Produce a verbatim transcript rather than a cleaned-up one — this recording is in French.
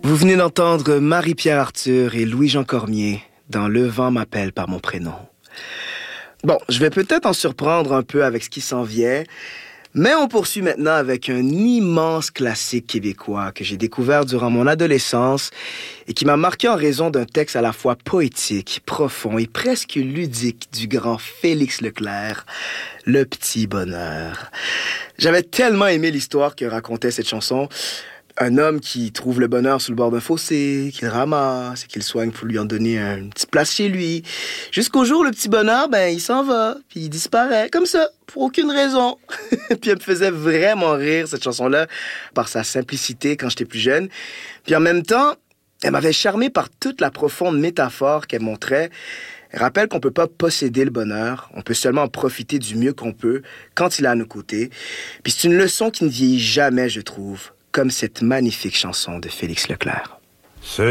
Vous venez d'entendre Marie-Pierre Arthur et Louis-Jean Cormier dans Le vent m'appelle par mon prénom. Bon, je vais peut-être en surprendre un peu avec ce qui s'en vient, mais on poursuit maintenant avec un immense classique québécois que j'ai découvert durant mon adolescence et qui m'a marqué en raison d'un texte à la fois poétique, profond et presque ludique du grand Félix Leclerc, Le petit bonheur. J'avais tellement aimé l'histoire que racontait cette chanson. Un homme qui trouve le bonheur sous le bord d'un fossé, qu'il ramasse et qu'il soigne pour lui en donner une petite place chez lui. Jusqu'au jour, le petit bonheur, ben, il s'en va, puis il disparaît, comme ça, pour aucune raison. Puis elle me faisait vraiment rire, cette chanson-là, par sa simplicité quand j'étais plus jeune. Puis en même temps, elle m'avait charmé par toute la profonde métaphore qu'elle montrait. Elle rappelle qu'on ne peut pas posséder le bonheur, on peut seulement en profiter du mieux qu'on peut quand il est à nos côtés. Puis c'est une leçon qui ne vieillit jamais, je trouve, comme cette magnifique chanson de Félix Leclerc.